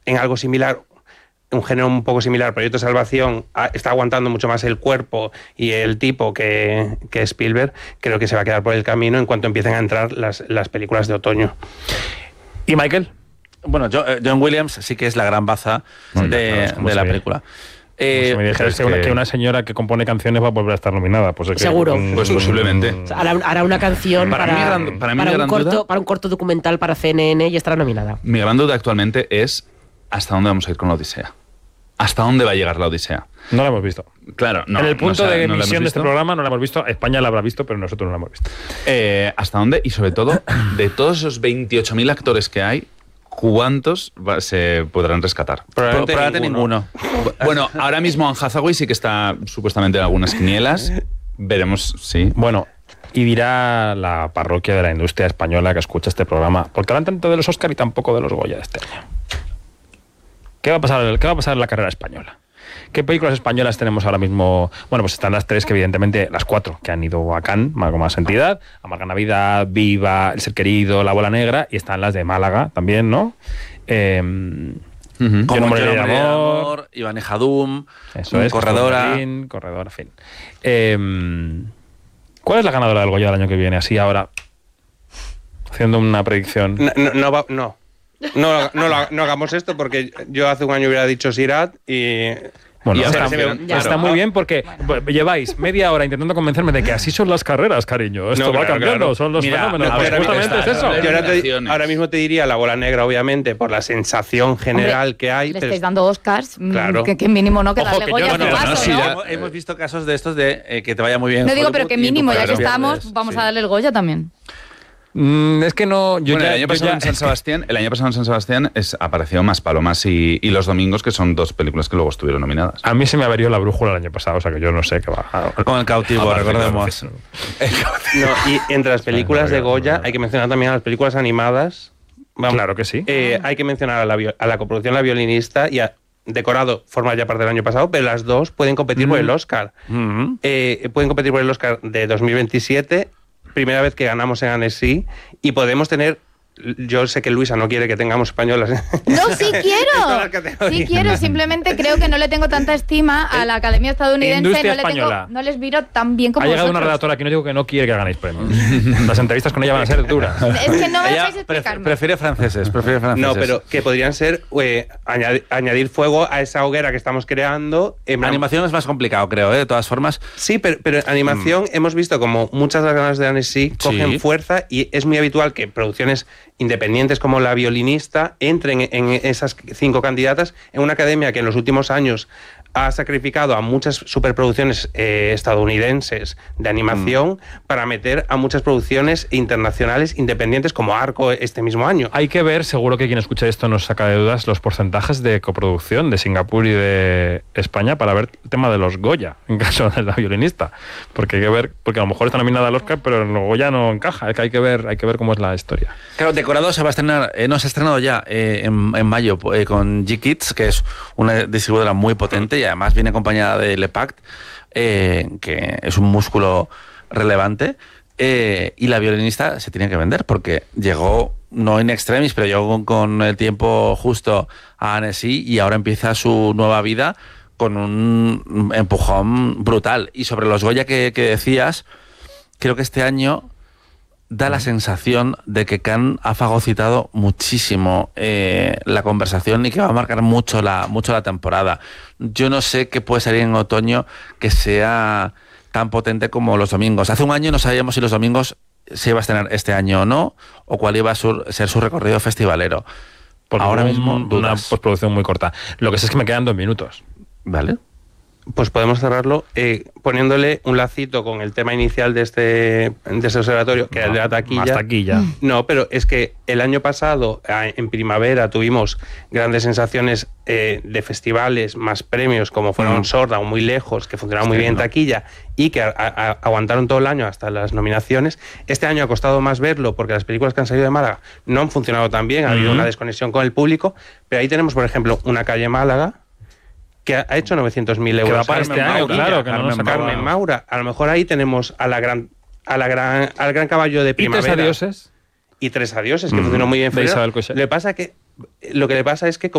en algo similar, un género un poco similar, Proyecto Salvación, está aguantando mucho más el cuerpo y el tipo que Spielberg, creo que se va a quedar por el camino en cuanto empiecen a entrar las películas de otoño. ¿Y Michael? Bueno, John Williams sí que es la gran baza de la película. Si me dijeras que una señora que compone canciones va a volver a estar nominada, pues es que seguro. Pues posiblemente. Hará una canción para un corto documental para CNN y estará nominada. Mi gran duda actualmente es ¿hasta dónde vamos a ir con la Odisea? ¿Hasta dónde va a llegar la Odisea? No la hemos visto. Claro, no. En el punto de no emisión de este programa no la hemos visto. España la habrá visto, pero nosotros no la hemos visto. ¿Hasta dónde? Y sobre todo, de todos esos 28.000 actores que hay, ¿cuántos se podrán rescatar? Probablemente ninguno. Bueno, ahora mismo Anne Hathaway sí que está supuestamente en algunas quinielas. Veremos, sí. Bueno, y dirá la parroquia de la industria española que escucha este programa, porque hablan tanto de los Oscar y tampoco de los Goya de este año. ¿Qué va a pasar en la carrera española? ¿Qué películas españolas tenemos ahora mismo? Bueno, pues están las 3 que evidentemente, las 4 que han ido a Cannes, con más entidad, Amarga Navidad, Viva, El Ser Querido, La Bola Negra, y están las de Málaga también, ¿no? Como Yo no moriré de amor, Iván Ejadum, Corredora, en fin. ¿Cuál es la ganadora del Goya del año que viene? Así ahora, haciendo una predicción. No hagamos esto porque yo hace un año hubiera dicho Sirat y... Bueno, y está muy bien porque lleváis media hora intentando convencerme de que así son las carreras, cariño. Esto va cambiando, son los fenómenos. Pues justamente es eso. Ahora mismo te diría La Bola Negra, obviamente, por la sensación general que hay. Le estáis dando Oscars, claro. que mínimo no, que darle Goya no, paso, ¿no? Hemos visto casos de estos de que te vaya muy bien. No digo, pero que mínimo, ya que estamos, vamos a darle el Goya también. Es que no... el año pasado en San Sebastián apareció Más Palomas y Los Domingos, que son 2 películas que luego estuvieron nominadas. A mí se me averió La Brújula el año pasado, o sea que yo no sé qué va. Con El Cautivo, recordemos. Y entre las películas de Goya hay que mencionar también a las películas animadas. Vamos, claro que sí. Hay que mencionar a la coproducción La Violinista y a Decorado, forma ya parte del año pasado, pero las dos pueden competir por el Oscar. Pueden competir por el Oscar de 2027, primera vez que ganamos en Annecy, y podemos tener... Yo sé que Luisa no quiere que tengamos españolas. No, sí quiero. Sí quiero, simplemente creo que no le tengo tanta estima a la Academia Estadounidense. No les miro tan bien como ha llegado vosotros. Una redactora que no digo que no quiere que ganéis premios. Las entrevistas con ella van a ser duras. Es que no me vais a explicarme. Prefiere franceses. No, pero que podrían ser añadir fuego a esa hoguera que estamos creando. Animación es más complicado, creo, de todas formas. Sí, pero en animación hemos visto como muchas de las ganas de Annecy cogen fuerza, y es muy habitual que producciones independientes como La Violinista entren en esas 5 candidatas en una academia que en los últimos años ha sacrificado a muchas superproducciones estadounidenses de animación para meter a muchas producciones internacionales independientes como Arco este mismo año. Hay que ver, seguro que quien escucha esto nos saca de dudas, los porcentajes de coproducción de Singapur y de España para ver el tema de los Goya, en caso de La Violinista. Porque hay que ver, porque a lo mejor está nominada al Oscar, pero en los Goya no encaja. Es que hay que ver cómo es la historia. Claro, Decorado se va a estrenar, no se ha estrenado ya en mayo con G-Kids, que es una distribuidora muy potente y además viene acompañada de Le Pacte, que es un músculo relevante, y La Violinista se tiene que vender porque llegó, no in extremis, pero llegó con el tiempo justo a Annecy y ahora empieza su nueva vida con un empujón brutal. Y sobre los Goya que decías, creo que este año da la sensación de que Cannes ha fagocitado muchísimo la conversación y que va a marcar mucho la temporada. Yo no sé qué puede salir en otoño que sea tan potente como Los Domingos. Hace un año no sabíamos si Los Domingos se iba a estrenar este año o no, o cuál iba a ser su recorrido festivalero. Porque ahora mismo una postproducción muy corta. Lo que sé es que me quedan 2 minutos. ¿Vale? Pues podemos cerrarlo poniéndole un lacito con el tema inicial de este observatorio, que era el de la taquilla. Más taquilla. No, pero es que el año pasado, en primavera, tuvimos grandes sensaciones de festivales, más premios, como fueron Sorda o Muy Lejos, que funcionaron muy bien en taquilla y que aguantaron todo el año hasta las nominaciones. Este año ha costado más verlo porque las películas que han salido de Málaga no han funcionado tan bien, ha habido una desconexión con el público, pero ahí tenemos, por ejemplo, Una calle Málaga, que ha hecho 900.000 euros. Que va para este año, claro. Carmen Maura. A lo mejor ahí tenemos al gran caballo de primavera. ¿Y Tres adioses? Y Tres adioses, que funcionó muy bien. Lo que le pasa es que